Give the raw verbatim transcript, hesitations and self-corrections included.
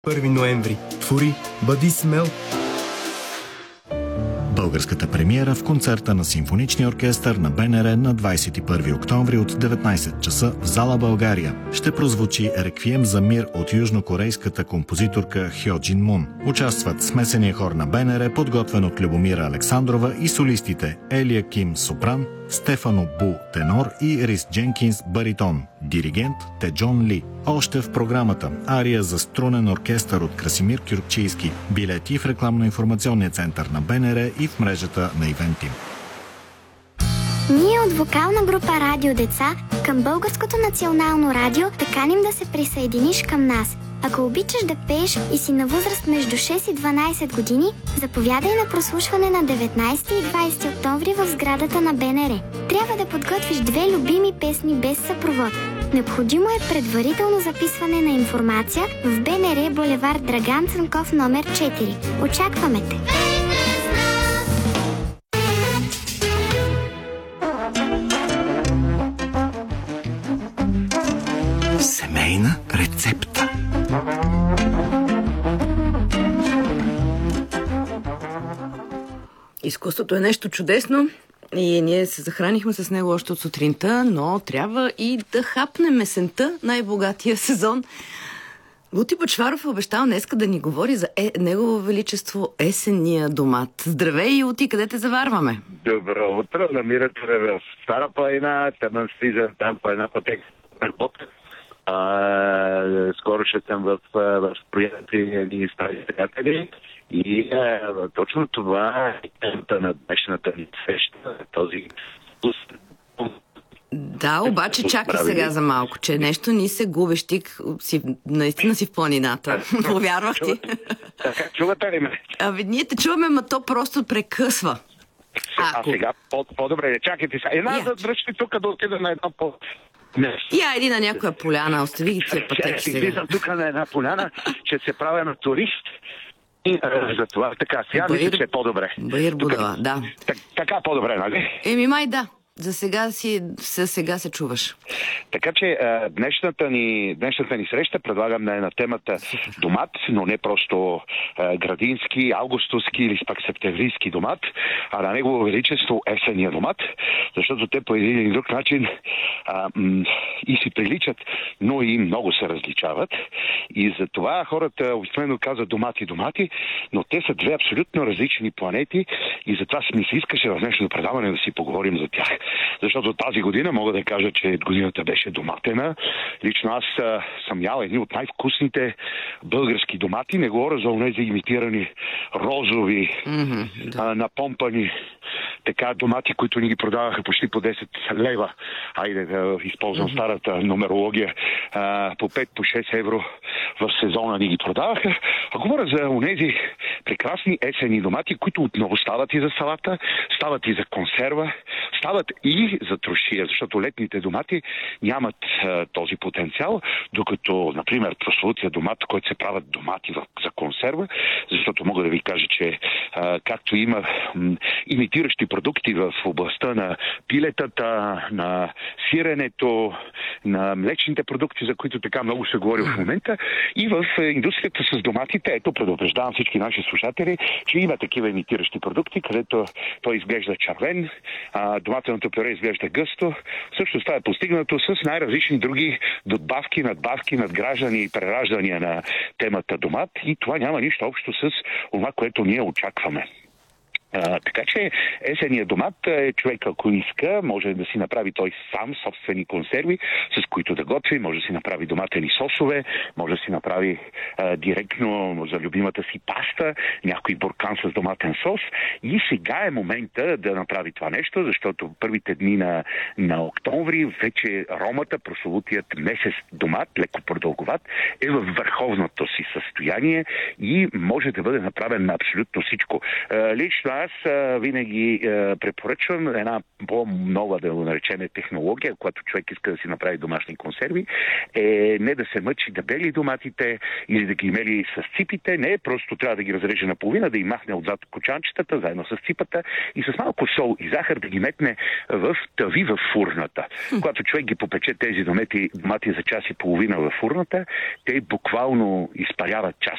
първи ноември. Твори, бъди смел! Българската премиера в концерта на Симфоничния оркестър на БНР на двадесет и първи октомври от деветнадесет часа в зала България. Ще прозвучи Реквием за мир от южнокорейската композиторка Хьо Джин Мун. Участват смесения хор на БНР, подготвен от Любомира Александрова, и солистите Елия Ким сопран, Стефано Бу тенор и Рис Дженкинс баритон. Диригент Теджон Ли. Още в програмата ария за струнен оркестър от Красимир Кюркчийски. Билети в рекламно-информационния център на БНР и в мрежата на Ивентим. Ние от вокална група Радио Деца към Българското национално радио те каним да се присъединиш към нас. Ако обичаш да пееш и си на възраст между шест и дванадесет години, заповядай на прослушване на деветнадесети и двадесети октомври в сградата на БНР. Трябва да подготвиш две любими песни без съпровод. Необходимо е предварително записване на информация в БНР булевард Драган Цанков номер четири. Очакваме те! Семейна рецепта. Изкуството е нещо чудесно и ние се захранихме с него още от сутринта, но трябва и да хапнем есента, най-богатия сезон. Лути Бъчваров е обещал днеска да ни говори за е, Негово величество есенния домат. Здравей, Лути, къде те заварваме? Добро утро, намирате в Стара планина, тъмън слизан там по една пътека. А, скоро ще съм в, в приятели и стари приятели и а, точно това е темата на днешната ни среща, този Да, обаче чакай сега за малко, че нещо ни се губещик, си, наистина си в планината. Повярвах ти. Така, чувате ли ме? Абе, ние те чуваме, ма то просто прекъсва. А, а сега по- по-добре, чакайте сега. Една Я. да дръжте тук да отида на една по... Не. Я иди на някоя поляна, остави ги тия пътеки сега. Излизам тук на една поляна, че се правя на турист и а, за това така. Сега Баир- мисля, че е по-добре. Баир Будала, да. Так, така по-добре, нали? Еми май да. За сега си, за сега се чуваш. Така че а, днешната, ни, днешната ни среща предлагам на, на темата домат, но не просто а, градински, августовски или пак септемврийски домат, а на Негово величество есенния домат, защото те по един или друг начин а, м- и си приличат, но и много се различават. И за това хората обикновено казват домати, домати, но те са две абсолютно различни планети и затова ми се искаше в днешното предаване да си поговорим за тях. Защото тази година мога да кажа, че годината беше доматена. Лично аз а, съм ял едни от най-вкусните български домати. Не говоря за онези имитирани розови, Mm-hmm, да. а, напомпани така домати, които ни ги продаваха почти по десет лева. Айде да използвам mm-hmm. старата нумерология. А, по пет, по шест евро в сезона ни ги продаваха. А говоря за онези прекрасни есенни домати, които отново стават и за салата, стават и за консерва, стават и за трошия, защото летните домати нямат а, този потенциал, докато, например, прословутия домат, който се правят домати в, за консерва, защото мога да ви кажа, че а, както има м, имитиращи продукти в областта на пилетата, на сиренето, на млечните продукти, за които така много се говори в момента, и в индустрията с доматите, ето предупреждавам всички наши слушатели, че има такива имитиращи продукти, където той изглежда червен, а, доматеното пюре изглежда гъсто. Също това е постигнато с най-различни други добавки, надбавки, надграждания и прераждания на темата домат и това няма нищо общо с това, което ние очакваме. А, така че есенния домат е човек, ако иска, може да си направи той сам собствени консерви, с които да готви, може да си направи доматени сосове, може да си направи а, директно за любимата си паста, някой буркан с доматен сос. И сега е момента да направи това нещо, защото първите дни на, на октомври вече ромата, прословутият месец домат, леко продълговат, е в върховното си състояние и може да бъде направен на абсолютно всичко. А, лично аз а, винаги а, препоръчвам една по-нова, да го наречем, технология, когато човек иска да си направи домашни консерви, е не да се мъчи да бели доматите или да ги мели с ципите, не, просто трябва да ги разреже наполовина, да им махне отзад кочанчетата, заедно с ципата и с малко сол и захар да ги метне в тави в фурната. Когато човек ги попече тези домати, домати за час и половина в фурната, те буквално изпаряват час